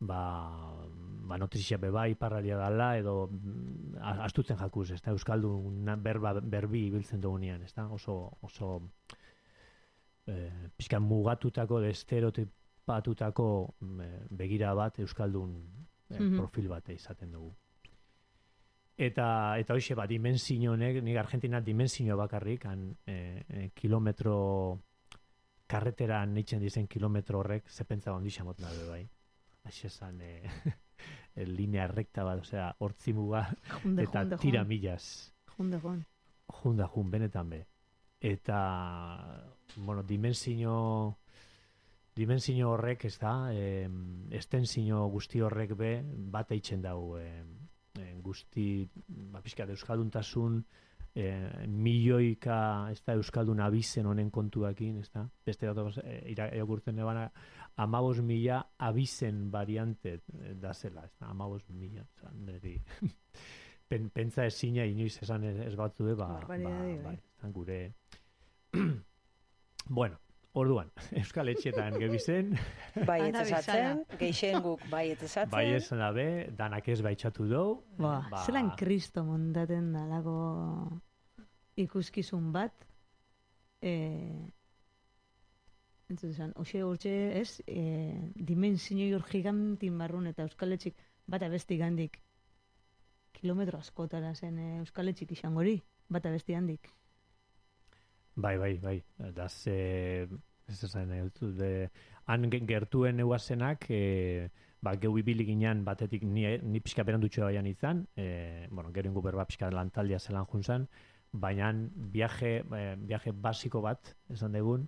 notizia beba iparralia dala, edo astutzen jakuz, ez da, euskaldun berbi ibiltzen dugunean, ez da, oso pixkan mugatutako, estereotipatutako begira bat euskaldun profil bat izaten dugu. Eta hoxe, dimensio honek, nik Argentina dimensio bakarrik, kilometro karretera nitzen dizen kilometro horrek, ze pentsa ondixan mot nabe bai. Aixo esan, linea recta bat, osea, hortzi muga, eta tira millas. Junda, benetan be. Eta, bueno, dimensio horrek, ez da, estensio guzti horrek be, bat eitzen dago, guzti, pixka, euskalduntasun, milioika, ez da, euskaldun abizen honen kontuakin, ez da, beste dato, irakurtzen nebana, 15.000 abizen variante da zela, ez da, 15.000, pentsa ezina inoiz esan ez batzu, gure, bueno, orduan, Euskal Etxetan gebizen. Bai, etesatzen, geixen guk bai etesatzen. Bai esan dabe, danak ez baitxatu dugu. Zelan kristo montaten dalako ikuskizun bat, entzuten, hoxe urtxe ez, dimensio hor gigantin barrun eta Euskal Etxik bat abesti gandik kilometro askotara zen Euskal Etxik izangori, bat abesti handik. Bai. Da ze han gertuen euazenak, geu ibili ginen batetik ni pixka berandutxo baian izan, gero ingo berba pixka lantaldia zelan juntzan, baina viaje basiko bat, esan degun,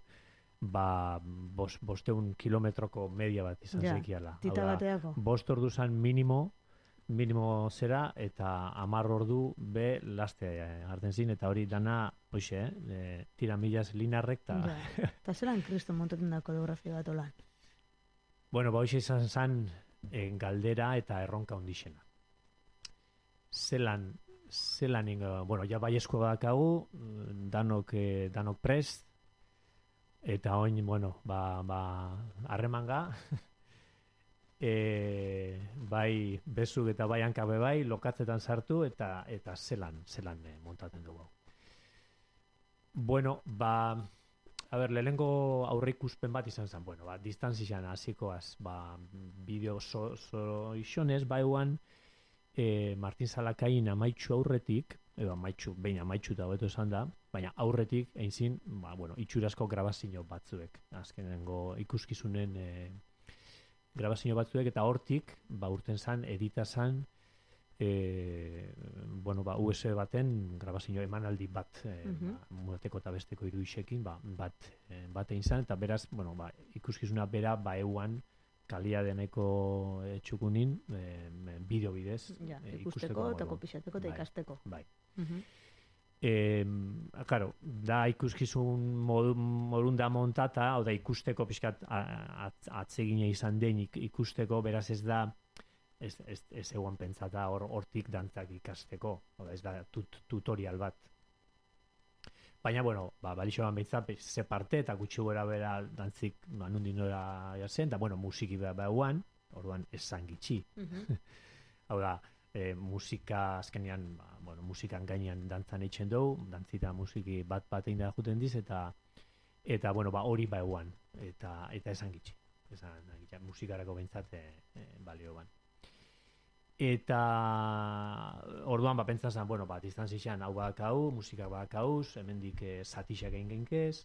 500 kilometroko media bat izan zeikiala. Tita bateako. 5 ordu zan minimo zera, eta 10 ordu be laste hartzen zin, eta hori dana, hoxe, tira millas linarrek, eta zelan kristo montaten da koreografia bat olan? Bueno, hoxe izan zan galdera eta erronka ondixena. Zelan, bueno, ja baiezko badakagu, danok prest, eta oin, bueno, harremanga, bai bezuk eta bai hankabe bai lokatzetan sartu eta zelan montatzen dugu. Bueno, lehenengo aurreikuspen bat izan zen, bueno, distantzian hasikoaz, bideo soixonez, baiuan Martin Zalakain amaitxu aurretik, edo behin amaitxu eta hobeto esan da, baina aurretik einzin, itxurazko grabazio batzuek, azkenengo ikuskizunen grabazio batzuek, eta hortik, urten zan, edita zan, USB baten grabazio emanaldi bat, murateko eta besteko irudisekin, bat egin zan, eta beraz, ikuskizuna bera, euan, kalia deneko txukunin, bideo bidez. Ikusteko, eta kopixateko, eta ikasteko. Bai. Claro, da ikuskizun modun da montata, hau da ikusteko pixkat atsegina izan den ikusteko, beraz ez da ez eguan pentsata hortik dantzak ikasteko, hau da ez da tutorial bat. Baina, balixoan behitzat, ze parte eta gutxi gora bera dantzik nundin nora jazen, eta musiki behuan, orduan esan gitxi. Hau da, musika azkenean, musikan gainean dantzan eitzen dugu, dantzita musiki bat egin da juten diz, eta hori behuan, eta esan gitxi. Musikarako behintzat balio ban. Eta orduan pentsazan, distantzixan hau badakau, musika badakau, hemendik zatixak egin genkez.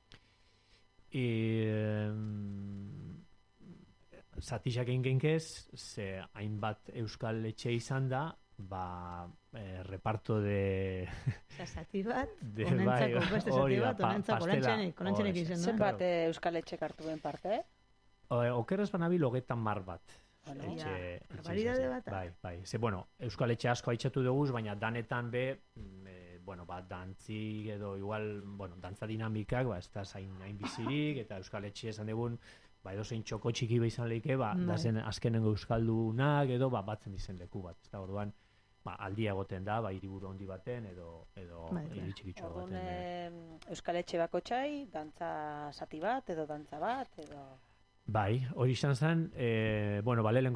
Zatixak egin genkez, ze hainbat euskal etxe izan da, reparto de... Zati bat, onentzako beste zati bat, onentzako kolantxenek izan da. Zenbat euskal etxek hartu ben parte? Okerrez banabil 30 bat. Barbaridade bat. Bai. Ze, euskal etxe asko haitxatu dugu, baina danetan be, dantzi edo igual, dantza dinamikak, ez da zain bizirik, eta euskal etxe esan dugun, edo zein txoko txiki izan lehike, da zen azkenengo euskaldunak, edo batzen dizen leku bat. Ez da, orduan, aldia egoten da, hiriburu handi baten, edo iritxikitxo baten. Orduan, euskal etxe bako txai, dantza zati bat, edo dantza bat, edo... Bai, hori izan zen, lehenengo